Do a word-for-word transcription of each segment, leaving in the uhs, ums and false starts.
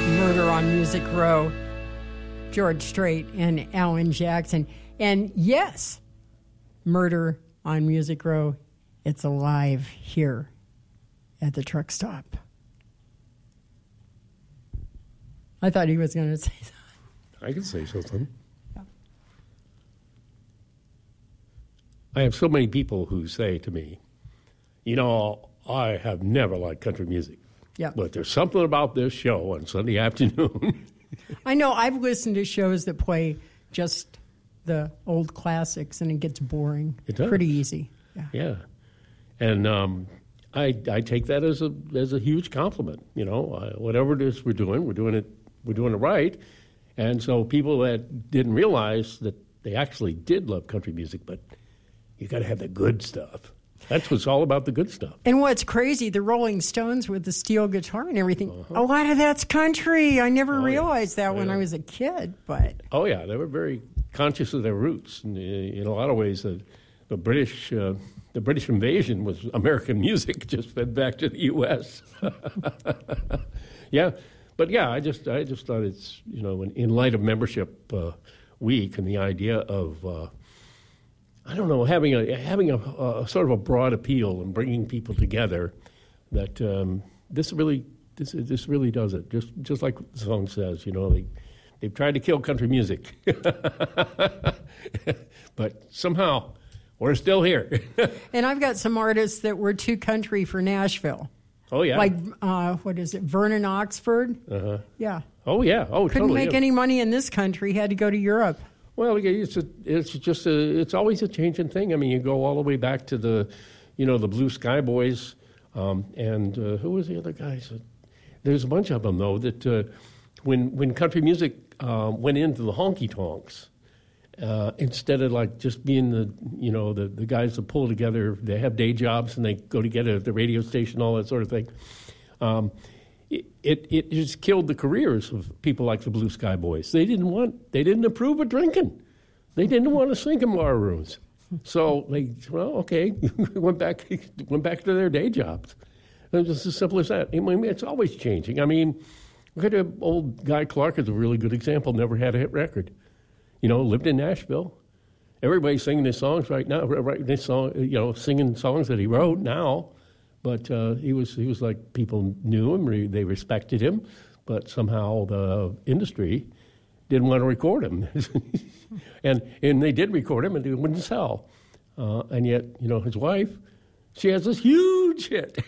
Murder on Music Row, George Strait and Alan Jackson. And yes, Murder on Music Row, it's alive here at the truck stop. I thought he was going to say that. I can say something. Yeah. I have so many people who say to me, you know, I have never liked country music. Yeah. But there's something about this show on Sunday afternoon. I know. I've listened to shows that play just the old classics, and it gets boring. It does. Pretty easy. Yeah. Yeah. And um, I I take that as a as a huge compliment. You know, uh, whatever it is we're doing, we're doing it we're doing it right. And so people that didn't realize that they actually did love country music, but you got to have the good stuff. That's what's all about, the good stuff. And what's crazy, the Rolling Stones with the steel guitar and everything, uh-huh. a lot of that's country. I never oh, realized yeah. that when yeah. I was a kid. But oh, yeah, they were very conscious of their roots. And in a lot of ways, the, the British uh, the British invasion was American music just fed back to the U S yeah, but yeah, I just I just thought it's, you know, in, in light of Membership uh, Week and the idea of... Uh, I don't know, having a having a, a sort of a broad appeal and bringing people together, that um, this really this this really does it. Just just like the song says, you know, they they've tried to kill country music, but somehow we're still here. And I've got some artists that were too country for Nashville. Oh yeah, like uh, what is it, Vernon Oxford? Uh huh. Yeah. Oh yeah. Oh, couldn't totally, make yeah. any money in this country. Had to go to Europe. Well, it's a, it's just a, it's always a changing thing. I mean, you go all the way back to the, you know, the Blue Sky Boys, um, and uh, who was the other guys? There's a bunch of them though that uh, when when country music uh, went into the honky tonks, uh, instead of like just being the, you know, the, the guys that pull together, they have day jobs and they go together at the radio station, all that sort of thing. Um, It, it it just killed the careers of people like the Blue Sky Boys. They didn't want, they didn't approve of drinking. They didn't want to sing in bar rooms. So they, well, okay, went back went back to their day jobs. It was just as simple as that. I mean, it's always changing. I mean, look at old Guy Clark is a really good example. Never had a hit record. You know, lived in Nashville. Everybody's singing his songs right now. Writing this song, you know, singing songs that he wrote now. But uh, he was he was like, people knew him, re- they respected him, but somehow the industry didn't want to record him. and and they did record him, and it wouldn't sell. Uh, and yet, you know, his wife, she has this huge hit.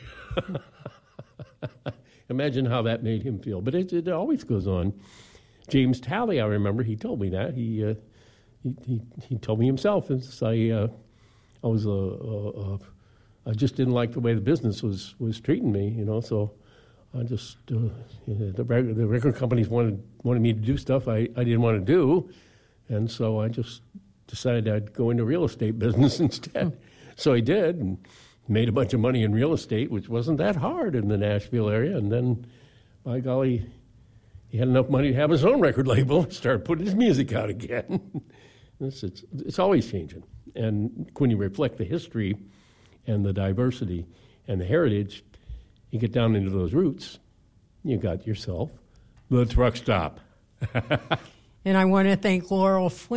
Imagine how that made him feel. But it, it always goes on. James Talley, I remember, he told me that. He uh, he, he he told me himself. It's, I uh, I was a. a, a I just didn't like the way the business was, was treating me, you know. So I just uh, you know, the record, the record companies wanted wanted me to do stuff I, I didn't want to do, and so I just decided I'd go into real estate business instead. So I did, and made a bunch of money in real estate, which wasn't that hard in the Nashville area. And then, by golly, he had enough money to have his own record label and start putting his music out again. it's, it's it's always changing, and when you reflect the history and the diversity and the heritage, you get down into those roots, you got yourself the truck stop. And I want to thank Laurel Flynn